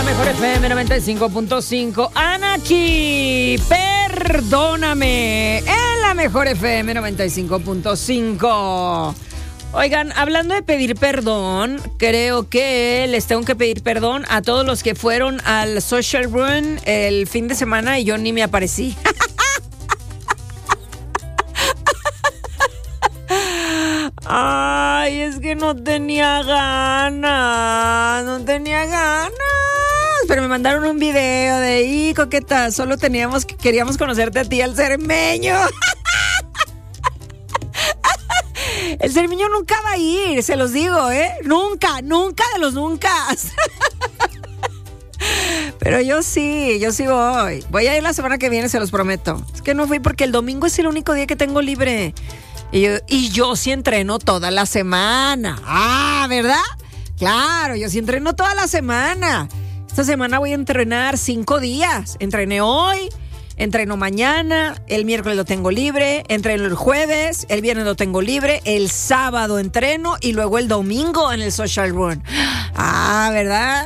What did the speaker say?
Mejor FM 95.5. Anaki, perdóname. En la Mejor FM 95.5. Oigan, hablando de pedir perdón, creo que les tengo que pedir perdón a todos los que fueron al Social Run el fin de semana y yo ni me aparecí. Ay, es que no tenía ganas. Pero me mandaron un video de coqueta, solo queríamos conocerte a ti, al cermeño. El cermeño nunca va a ir, se los digo, nunca de los nunca. Pero yo sí voy. Voy a ir la semana que viene, se los prometo. Es que no fui porque el domingo es el único día que tengo libre. Y yo sí entreno toda la semana. ¿Verdad? Claro, yo sí entreno toda la semana. Esta semana voy a entrenar 5 días. Entrené hoy, entreno mañana, el miércoles lo tengo libre, entreno el jueves, el viernes lo tengo libre, el sábado entreno y luego el domingo en el Social Run. ¿Verdad?